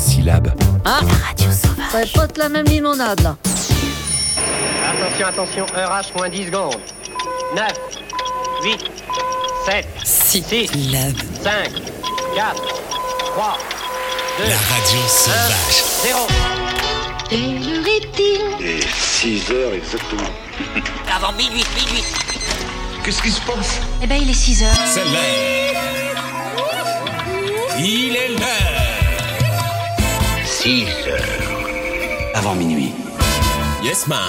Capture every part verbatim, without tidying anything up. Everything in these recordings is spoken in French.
Syllab. Ah, la radio sauvage. Ça va pas être la même limonade, là. Attention, attention, heure H, moins dix secondes. neuf, huit, sept, six, cinq, quatre, trois, deux, La radio sauvage. un, zéro. Quelle heure est-il ? Et six heures exactement. Avant minuit, minuit. Qu'est-ce qui se passe ? Eh ben, il est six heures. C'est l'heure. Il est l'heure. six heures. Avant minuit. Yes, man.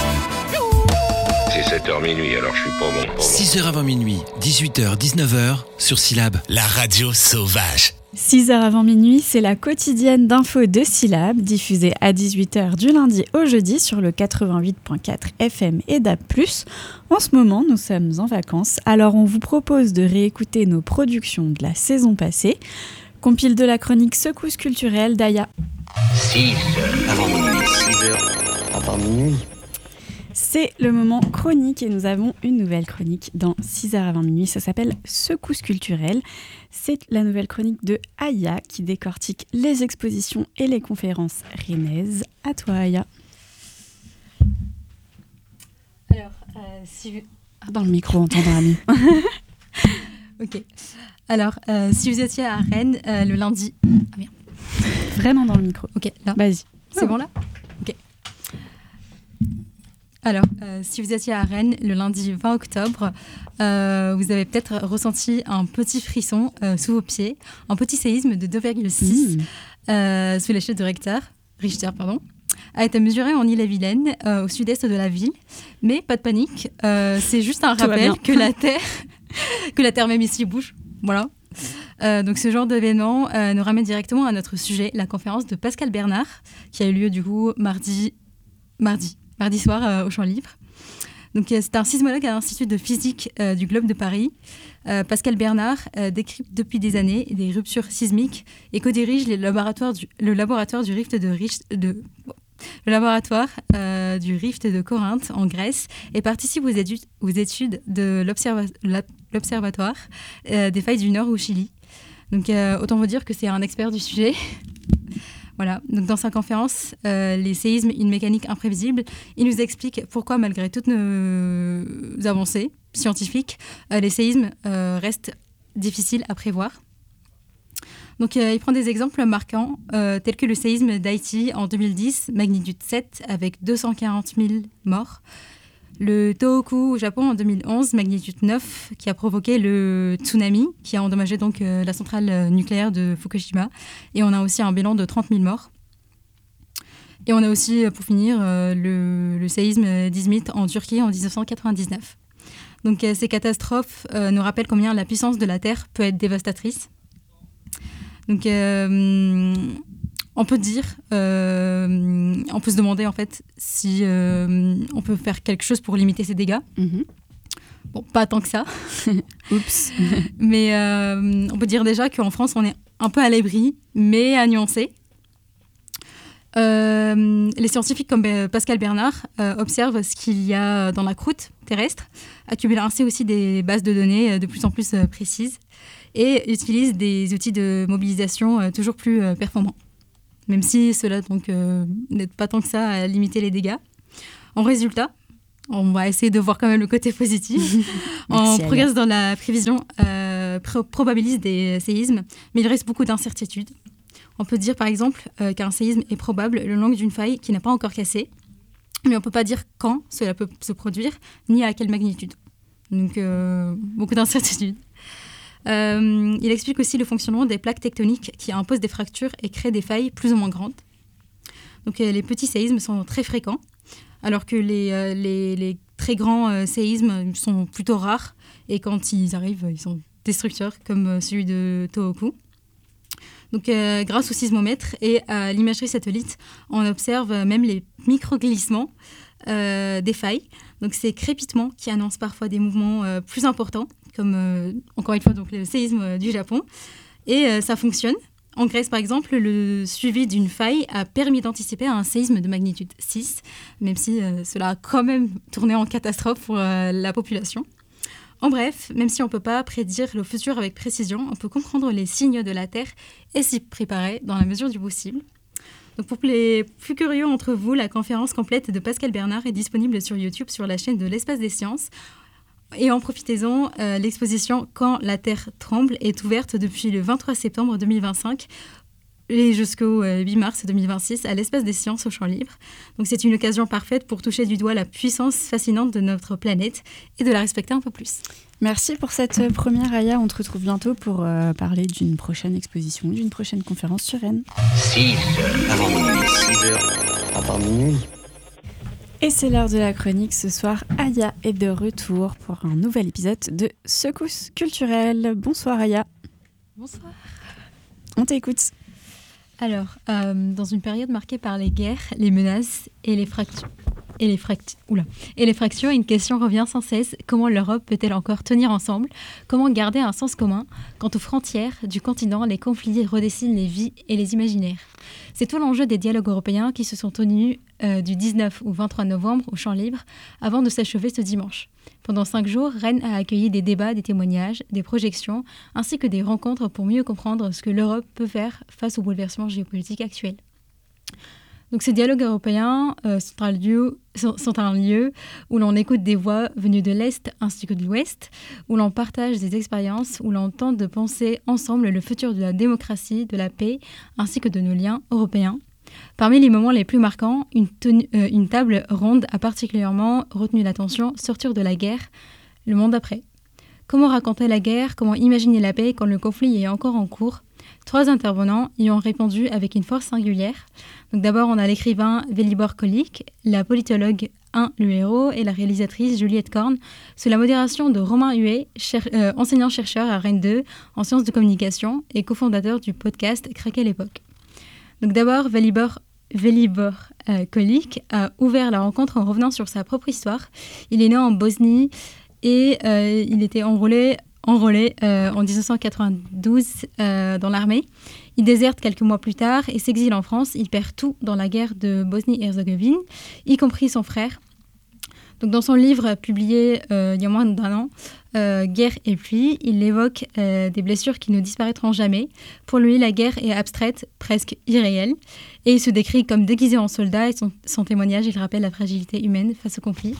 C'est sept heures minuit, alors je suis pas bon. Pas bon. six heures avant minuit, dix-huit heures, dix-neuf heures, sur Syllab. La radio sauvage. six heures avant minuit, c'est la quotidienne d'infos de Syllab, diffusée à dix-huit heures du lundi au jeudi sur le quatre-vingt-huit virgule quatre F M et D A B plus. En ce moment, nous sommes en vacances, alors on vous propose de réécouter nos productions de la saison passée. Compile de la chronique Secousse culturelle d'Aya. six heures avant minuit. six heures avant minuit. C'est le moment chronique et nous avons une nouvelle chronique dans six heures avant minuit. Ça s'appelle Secousse culturelle. C'est la nouvelle chronique de Aya qui décortique les expositions et les conférences rennaises. À toi, Aya. Alors, euh, si vous... Ah, dans le micro, on t'entendra mieux. Ok. Alors, euh, si vous étiez à Rennes euh, le lundi... Ah merde. Vraiment dans le micro. Ok, là. Vas-y. C'est bon là ? Ok. Alors, euh, si vous étiez à Rennes le lundi vingt octobre, euh, vous avez peut-être ressenti un petit frisson euh, sous vos pieds, un petit séisme de deux virgule six mmh. euh, sous l'échelle de Richter, Richter pardon, a été mesuré en Ille-et-Vilaine, euh, au sud-est de la ville. Mais pas de panique, euh, c'est juste un rappel que la Terre, que la Terre même ici bouge. Voilà. Euh, donc ce genre d'événement euh, nous ramène directement à notre sujet, la conférence de Pascal Bernard, qui a eu lieu du coup mardi, mardi. mardi soir euh, au Champ Libre. Donc, euh, c'est un sismologue à l'Institut de physique euh, du Globe de Paris. Euh, Pascal Bernard euh, décrypte depuis des années des ruptures sismiques et co-dirige les laboratoires du, le laboratoire du Rift de, de, le laboratoire, euh, du Rift de Corinthe en Grèce et participe aux études, aux études de l'observa, la, l'Observatoire euh, des failles du Nord au Chili. Donc, euh, autant vous dire que c'est un expert du sujet. Voilà, donc dans sa conférence, euh, les séismes, une mécanique imprévisible, il nous explique pourquoi, malgré toutes nos avancées scientifiques, euh, les séismes euh, restent difficiles à prévoir. Donc euh, il prend des exemples marquants, euh, tels que le séisme d'Haïti en deux mille dix, magnitude sept, avec deux cent quarante mille morts. Le Tohoku au Japon en deux mille onze, magnitude neuf, qui a provoqué le tsunami, qui a endommagé donc euh, la centrale nucléaire de Fukushima. Et on a aussi un bilan de trente mille morts. Et on a aussi, pour finir, euh, le, le séisme d'Izmit en Turquie en dix-neuf cent quatre-vingt-dix-neuf. Donc euh, ces catastrophes euh, nous rappellent combien la puissance de la Terre peut être dévastatrice. Donc euh, on peut dire, euh, on peut se demander en fait si euh, on peut faire quelque chose pour limiter ces dégâts. Mm-hmm. Bon, pas tant que ça. Oups. Mais euh, on peut dire déjà qu'en France, on est un peu à l'abri, mais à nuancer. Euh, les scientifiques comme Pascal Bernard euh, observent ce qu'il y a dans la croûte terrestre, accumulent ainsi aussi des bases de données de plus en plus euh, précises et utilisent des outils de mobilisation euh, toujours plus euh, performants. Même si cela donc, euh, n'aide pas tant que ça à limiter les dégâts. En résultat, on va essayer de voir quand même le côté positif. On progresse dans la prévision, euh, pro- probabilise des séismes, mais il reste beaucoup d'incertitudes. On peut dire par exemple euh, qu'un séisme est probable le long d'une faille qui n'a pas encore cassé, mais on ne peut pas dire quand cela peut se produire, ni à quelle magnitude. Donc euh, beaucoup d'incertitudes. Euh, il explique aussi le fonctionnement des plaques tectoniques qui imposent des fractures et créent des failles plus ou moins grandes. Donc euh, les petits séismes sont très fréquents, alors que les, euh, les, les très grands euh, séismes sont plutôt rares, et quand ils arrivent, ils sont destructeurs, comme euh, celui de Tohoku. Donc, euh, grâce au sismomètre et à l'imagerie satellite, on observe même les micro-glissements euh, des failles. Donc, ces crépitements qui annoncent parfois des mouvements euh, plus importants, comme, euh, encore une fois, donc, le séisme du Japon. Et euh, ça fonctionne. En Grèce, par exemple, le suivi d'une faille a permis d'anticiper un séisme de magnitude six, même si euh, cela a quand même tourné en catastrophe pour euh, la population. En bref, même si on ne peut pas prédire le futur avec précision, on peut comprendre les signes de la Terre et s'y préparer dans la mesure du possible. Donc pour les plus curieux d'entre vous, la conférence complète de Pascal Bernard est disponible sur YouTube sur la chaîne de l'Espace des Sciences. Et en profitez-en, euh, l'exposition « Quand la Terre tremble » est ouverte depuis le vingt-trois septembre deux mille vingt-cinq et jusqu'au euh, huit mars deux mille vingt-six à l'Espace des Sciences au Champ Libre. Donc c'est une occasion parfaite pour toucher du doigt la puissance fascinante de notre planète et de la respecter un peu plus. Merci pour cette première, Aya. On te retrouve bientôt pour euh, parler d'une prochaine exposition, d'une prochaine conférence sur Rennes. six heures avant minuit. six heures avant minuit. Et c'est l'heure de la chronique. Ce soir, Aya est de retour pour un nouvel épisode de Secousse culturelle. Bonsoir Aya. Bonsoir. On t'écoute. Alors, euh, dans une période marquée par les guerres, les menaces et les fractures, et les, fracti- Oula. et les fractures, une question revient sans cesse. Comment l'Europe peut-elle encore tenir ensemble ? Comment garder un sens commun quand aux frontières du continent, les conflits redessinent les vies et les imaginaires ? C'est tout l'enjeu des dialogues européens qui se sont tenus euh, du dix-neuf au vingt-trois novembre au Champ Libre avant de s'achever ce dimanche. Pendant cinq jours, Rennes a accueilli des débats, des témoignages, des projections, ainsi que des rencontres pour mieux comprendre ce que l'Europe peut faire face aux bouleversements géopolitiques actuels. Donc ces dialogues européens euh, sont, un lieu, sont, sont un lieu où l'on écoute des voix venues de l'Est ainsi que de l'Ouest, où l'on partage des expériences, où l'on tente de penser ensemble le futur de la démocratie, de la paix, ainsi que de nos liens européens. Parmi les moments les plus marquants, une, tenue, euh, une table ronde a particulièrement retenu l'attention, sortir de la guerre, le monde après. Comment raconter la guerre, comment imaginer la paix quand le conflit est encore en cours ? Trois intervenants y ont répondu avec une force singulière. Donc d'abord, on a l'écrivain Velibor Kolik, la politologue Anne Le Hérault et la réalisatrice Juliette Korn, sous la modération de Romain Huet, cher- euh, enseignant-chercheur à Rennes deux en sciences de communication et cofondateur du podcast Craquer l'époque. Donc d'abord, Velibor, Velibor euh, Kolik a ouvert la rencontre en revenant sur sa propre histoire. Il est né en Bosnie et euh, il était enrôlé enrôlé euh, en dix-neuf cent quatre-vingt-douze euh, dans l'armée. Il déserte quelques mois plus tard et s'exile en France. Il perd tout dans la guerre de Bosnie-Herzégovine, y compris son frère. Donc, dans son livre publié euh, il y a moins d'un an, euh, Guerre et pluie, il évoque euh, des blessures qui ne disparaîtront jamais. Pour lui, la guerre est abstraite, presque irréelle, et il se décrit comme déguisé en soldat et son, son témoignage, il rappelle la fragilité humaine face au conflit.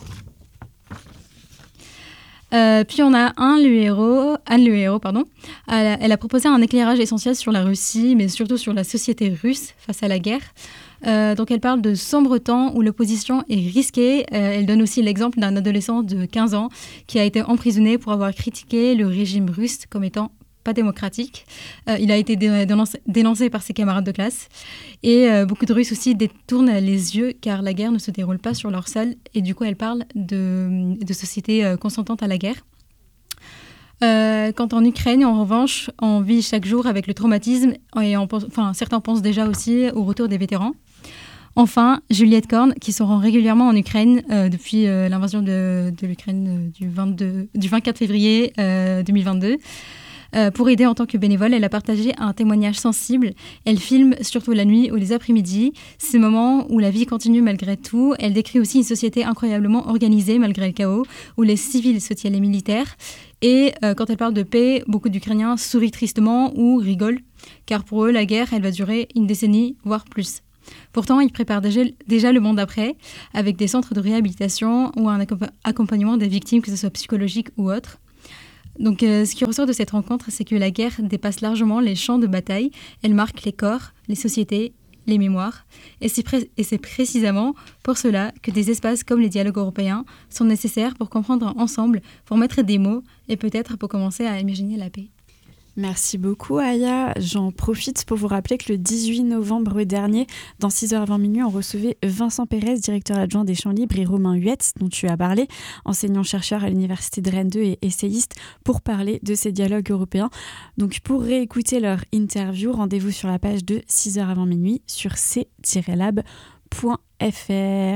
Euh, puis on a Anne Le Hérault, Anne Le Hérault, pardon. Elle a, elle a proposé un éclairage essentiel sur la Russie, mais surtout sur la société russe face à la guerre. Euh, donc elle parle de sombres temps où l'opposition est risquée. Euh, elle donne aussi l'exemple d'un adolescent de quinze ans qui a été emprisonné pour avoir critiqué le régime russe comme étant pas démocratique. Euh, il a été dénoncé, dénoncé par ses camarades de classe. Et euh, beaucoup de Russes aussi détournent les yeux car la guerre ne se déroule pas sur leur sol. Et du coup, elle parle de, de sociétés euh, consentantes à la guerre. Euh, quant en Ukraine, en revanche, on vit chaque jour avec le traumatisme et on pense, enfin, certains pensent déjà aussi au retour des vétérans. Enfin, Juliette Korn, qui se rend régulièrement en Ukraine euh, depuis euh, l'invasion de, de l'Ukraine euh, du, vingt-deux, du vingt-quatre février euh, deux mille vingt-deux. Euh, pour aider en tant que bénévole, elle a partagé un témoignage sensible. Elle filme surtout la nuit ou les après-midi, ces moments où la vie continue malgré tout. Elle décrit aussi une société incroyablement organisée malgré le chaos, où les civils soutiennent les militaires. Et euh, quand elle parle de paix, beaucoup d'Ukrainiens sourient tristement ou rigolent, car pour eux, la guerre, elle va durer une décennie, voire plus. Pourtant, ils préparent déjà, déjà le monde d'après, avec des centres de réhabilitation ou un accomp- accompagnement des victimes, que ce soit psychologique ou autre. Donc, euh, ce qui ressort de cette rencontre, c'est que la guerre dépasse largement les champs de bataille. Elle marque les corps, les sociétés, les mémoires. Et c'est, pré- et c'est précisément pour cela que des espaces comme les dialogues européens sont nécessaires pour comprendre ensemble, pour mettre des mots et peut-être pour commencer à imaginer la paix. Merci beaucoup Aya. J'en profite pour vous rappeler que le dix-huit novembre dernier, dans six heures avant minuit, on recevait Vincent Pérez, directeur adjoint des Champs Libres, et Romain Huet, dont tu as parlé, enseignant-chercheur à l'Université de Rennes deux et essayiste, pour parler de ces dialogues européens. Donc pour réécouter leur interview, rendez-vous sur la page de six heures avant minuit sur c tiret lab point f r.